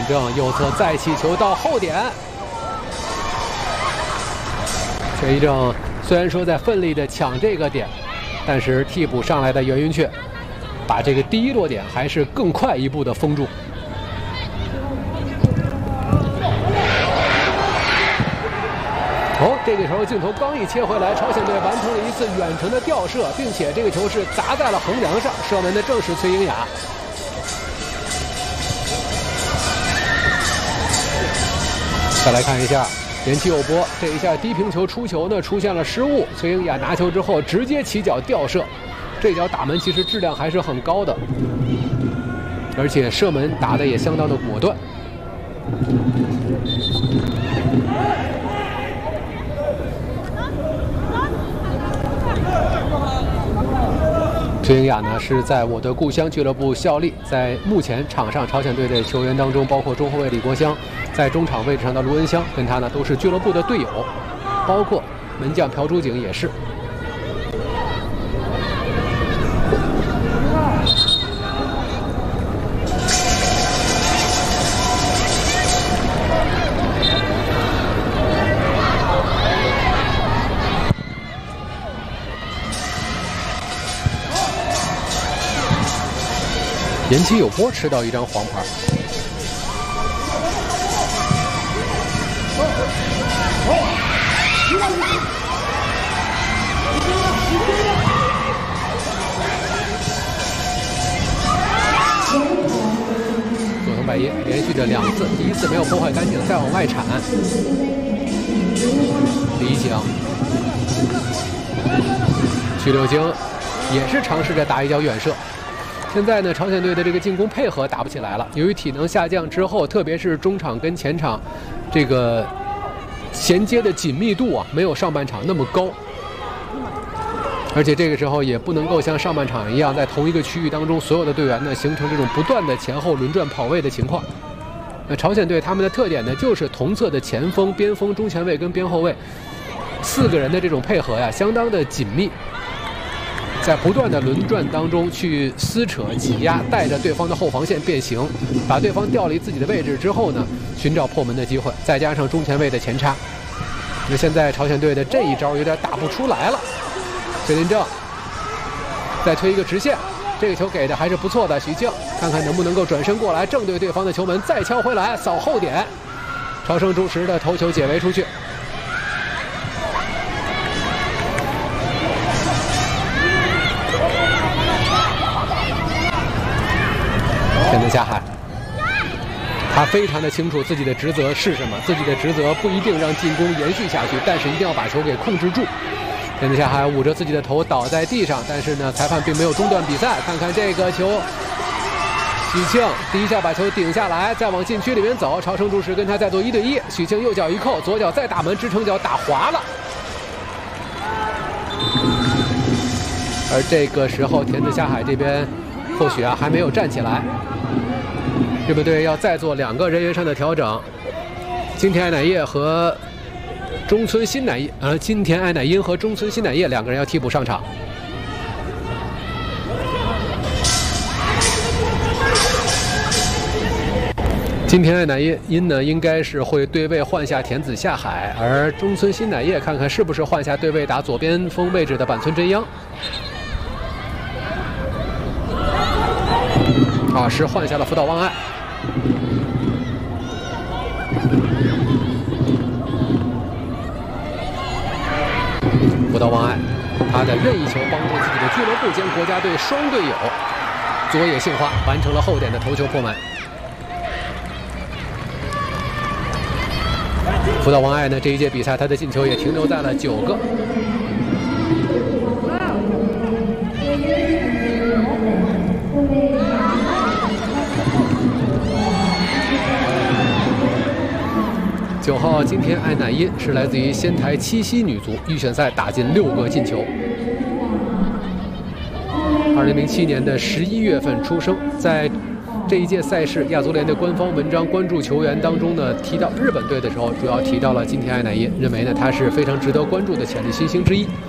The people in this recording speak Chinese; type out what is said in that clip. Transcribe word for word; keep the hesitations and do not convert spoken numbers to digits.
正右侧再起球到后点，陈一正虽然说在奋力的抢这个点，但是替补上来的袁云雀把这个第一落点还是更快一步的封住。 哦，这个时候镜头刚一切回来，朝鲜队完成了一次远程的吊射，并且这个球是砸在了横梁上，射门的正是崔英雅。再来看一下连期有波，这一下低平球出球呢出现了失误，崔英雅拿球之后直接起脚吊射，这脚打门其实质量还是很高的，而且射门打得也相当的果断。 崔英雅呢是在我的故乡俱乐部效力，在目前场上朝鲜队的球员当中，包括中后卫李国香，在中场位置上的卢恩香，跟他呢都是俱乐部的队友，包括门将朴朱景也是。延期有波吃到一张黄牌。佐藤百叶连续的两次，第一次没有破坏干净，再往外铲。李景、徐柳京也是尝试着打一脚远射。 现在呢，朝鲜队的这个进攻配合打不起来了。由于体能下降之后，特别是中场跟前场这个衔接的紧密度啊，没有上半场那么高。而且这个时候也不能够像上半场一样，在同一个区域当中，所有的队员呢形成这种不断的前后轮转跑位的情况。那朝鲜队他们的特点呢，就是同侧的前锋、边锋、中前卫跟边后卫四个人的这种配合呀，相当的紧密。 在不断的轮转当中去撕扯、挤压，带着对方的后防线变形，把对方调离自己的位置之后呢，寻找破门的机会，再加上中前卫的前插。那现在朝鲜队的这一招有点打不出来了。崔林正再推一个直线，这个球给的还是不错的。许静看看能不能够转身过来，正对对方的球门，再敲回来，扫后点。朝生朱实的头球解围出去。 田泽夏海，他非常的清楚自己的职责是什么，自己的职责不一定让进攻延续下去，但是一定要把球给控制住。田泽夏海捂着自己的头倒在地上，但是呢，裁判并没有中断比赛。看看这个球，许庆第一下把球顶下来，再往禁区里面走，朝生朱实跟他再做一对一，许庆右脚一扣，左脚再打门，支撑脚打滑了。而这个时候，田泽夏海这边或许啊还没有站起来。 日本队要再做两个人员上的调整，金田爱乃叶和中村新乃叶，呃，金田爱乃英和中村新乃叶两个人要替补上场。金田爱乃英呢，应该是会对位换下田子夏海，而中村新乃叶看看是不是换下对位打左边锋位置的板村真央。 啊，是换下了福岛望爱。福岛望爱，他的任意球帮助自己的俱乐部兼国家队双队友佐野杏花完成了后点的头球破门。福岛望爱呢，这一届比赛他的进球也停留在了九个。 九号金田爱乃英是来自于仙台七夕女足，预选赛打进六个进球。二零零七年的十一月份出生，在这一届赛事亚足联的官方文章关注球员当中呢，提到日本队的时候，主要提到了金田爱乃英，认为呢他是非常值得关注的潜力新星之一。